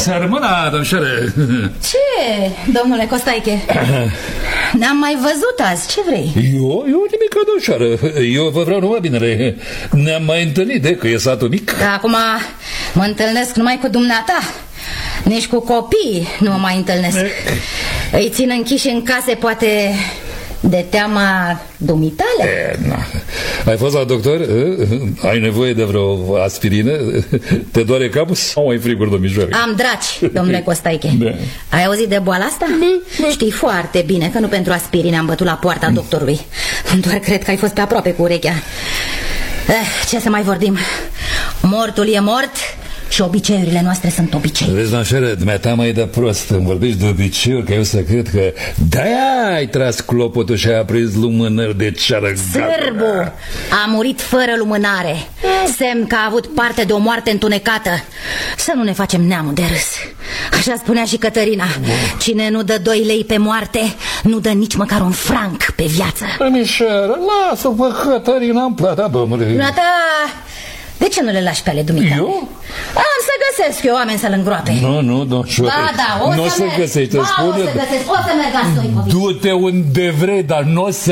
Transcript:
seară, mâna, domnișoare. Ce, domnule Costaiche? Ne-am mai văzut azi, ce vrei? Eu nimic, domnișoară. Eu vă vreau numai binele. Ne-am mai întâlnit de că e satul mic. Acum mă întâlnesc numai cu dumneata. Nici cu copiii nu mă mai întâlnesc. Îi țin închiși în case, poate de teama dumitale. Ai fost la doctor? Ai nevoie de vreo aspirină? Te doare capul sau ai friguri, domnișoare? Am draci, domnule Costaiche. Ai auzit de boala asta? Știi foarte bine că nu pentru aspirine am bătut la poarta doctorului. Doar cred că ai fost pe aproape cu urechea. Ce să mai vorbim? Mortul e mort și obiceiurile noastre sunt obicei. Vezi, domnișoare, dumneata mai de prost. Îmi vorbești de obiceiuri, că eu să cred că de-aia ai tras clopotul și ai aprins lumânări de ceară. Sârbu a murit fără lumânare, semn că a avut parte de o moarte întunecată. Să nu ne facem neamul de râs. Așa spunea și Cătărina. Cine nu dă 2 lei pe moarte, nu dă nici măcar un franc pe viață. Domnișoară, lasă-vă, Cătărina, am plătat, domnule. De ce nu le lași pe ale dumitale? Eu? Am să găsesc eu oameni să-l îngroape. Nu, domnișoare. Da, o să găsești, o să găsesc, o să merg la stoi. Du-te unde vrei, dar nu o să